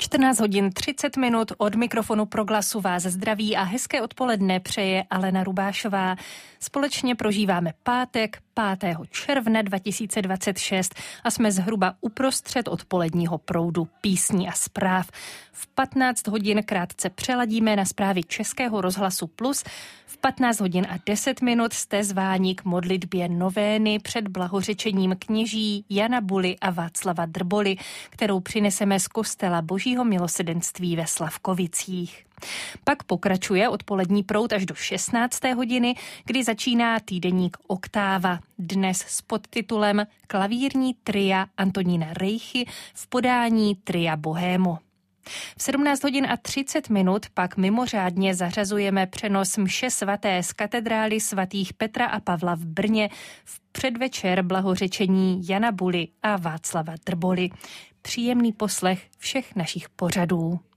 14 hodin 30 minut od mikrofonu Proglasu vás zdraví a hezké odpoledne přeje Alena Rubášová. Společně prožíváme pátek 5. června 2026 a jsme zhruba uprostřed odpoledního proudu písní a zpráv. V 15 hodin krátce přeladíme na zprávy Českého rozhlasu Plus. V 15 hodin a 10 minut jste zváni k modlitbě novény před blahořečením kněží Jana Buly a Václava Drboly, kterou přineseme z kostela Božího milosrdenství ve Slavkovicích. Pak pokračuje odpolední proud až do 16. hodiny, kdy začíná týdeník Oktáva. Dnes s podtitulem Klavírní tria Antonína Rejchy v podání tria Bohémo. V 17 hodin a 30 minut pak mimořádně zařazujeme přenos mše svaté z katedrály svatých Petra a Pavla v Brně v předvečer blahořečení Jana Buly a Václava Drboly. Příjemný poslech všech našich pořadů.